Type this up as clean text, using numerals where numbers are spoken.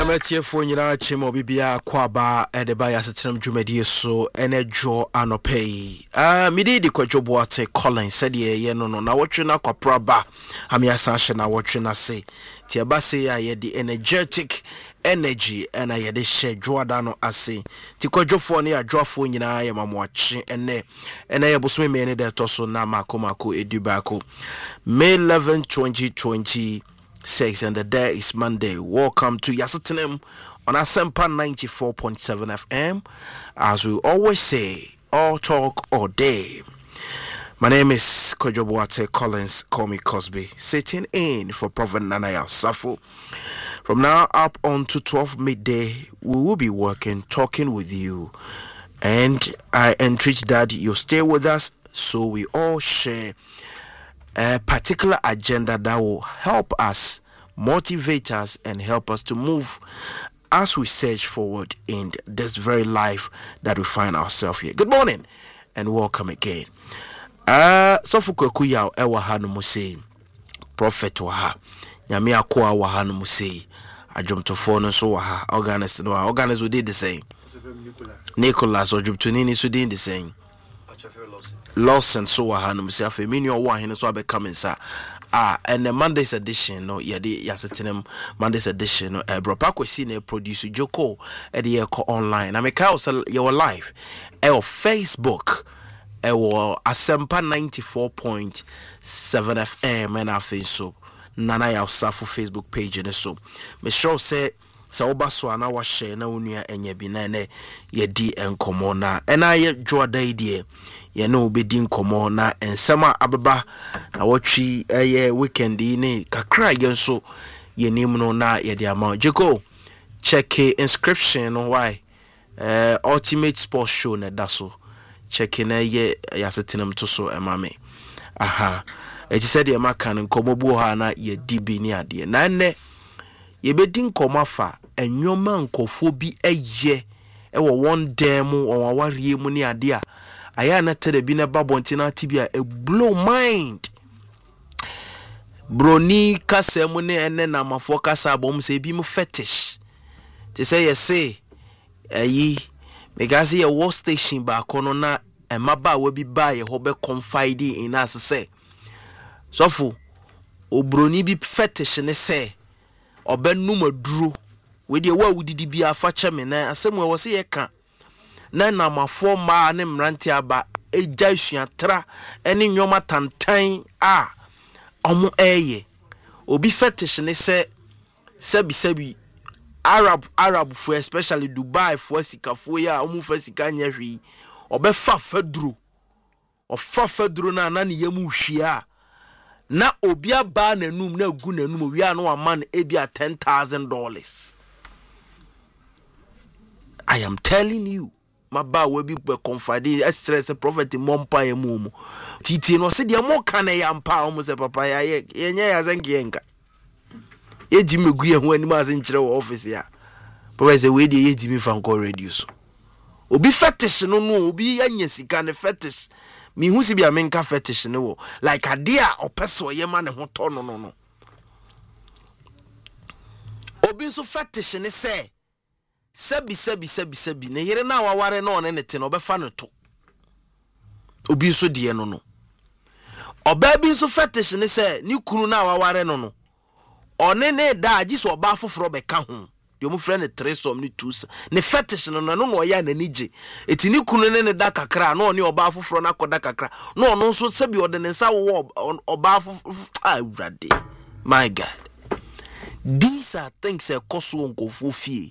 Tiefo nyina chimo bibia kwaba edeba ya setem dwumadi so enejo anopei midi di kwadwobo ate Colin said ye no na wotwe na kwapraba amiasa hye na wotwe na se ti abase ya ye di energetic energy and I yede hye dwoada no ase ti kwadwofo ne adwofo nyina ye mamwache ene ye bosome me ne de toso na makomako edubako May 11 2020 and the day is Monday. Welcome to Yasatinem on Asempa 94.7 FM. As we always say, all talk all day. My name is Kojobuate Collins, call me Cosby, sitting in for Prophet Nanaya Safo. From now up on to 12 midday, we will be talking with you. And I entreat that you stay with us so we all share a particular agenda that will help us, motivate us, and help us to move as we search forward in this very life that we find ourselves here. Good morning and welcome again. So fukuya ewa hanu musei prophet waha nyame akwa wa hanu musei adwomtofo no so waha organize we did the same. Nicholas ojubtunini so did the same. Lawson so hanum say afemini o wa hene so abekam nsa and the Monday's edition no yede yasetenem Monday's edition no bro pakwesi na produce Joko e de ko online na meka o your live Facebook Asempa 94.7 FM and Facebook nana ya usafo Facebook page ne so me sure say oba so ana wa share na onua enya bi na ne yedi enkomo na ena ye dwoda idie ye no obedi nkomo na ensema abeba na watwi eye weekend ni kakra ye nso ye nim no na ye de ama Jeko check inscription no why ultimate sports show na daso check na ye yasetenem to so emame aha e ti said ye maka nkomo bu ha na ye di bi ni ade na ne yebedi nkomafa enwoma nkofo bi eye ewo one demo on warie mu ni ade a aya na tede bi na babontina tibia e blow mind broni kasem ne ene na mafo kasa bom se bi mu fetish te say yesi ayi megasi ye war station ba kono na emaba wa bi ba ye ho be confide in us say sofu obroni bi fetish ne say obenum aduro we de wa wudidi bia fa cheme na asem we se ye ka na namafo ma ne mranti aba eja suatra ene nwoma tantan a omo eye obi fetish ne se sebi Arab for especially Dubai for sikafo ya omo fa sika nya hwi obefa faduro na ne yemu hwia na obi aba nanum na agu nanum wi anu aman ebia $10,000. I am telling you my ba we be confide stress prophet mompa emu titi no se de mo kan ya mpa o mo se papa ya ye nya ya zanki enka ye jimegu ye ho ani ma se nkyere wo office ya prophet se we de ye jimi fan call radio so obi fetish no obi anya sika ne fetish mi hu si bia menka fetish ne wo like ade a opeso ye ma ne ho to no obi so fetish ne say sebi ne yere na waware na one ne te no obefa ne to obi so de no oba bi so fetish ne say ni kunu na waware no one ne da agi so oba foforo be ka ho de mo frɛ ne tresom ne two ne fetish no ya na nije eti ni kunu ne da kakra no ne oba foforo na koda kakra no no so sebi ode ne nsa wo oba awurade my god these are things that cause nkofo fie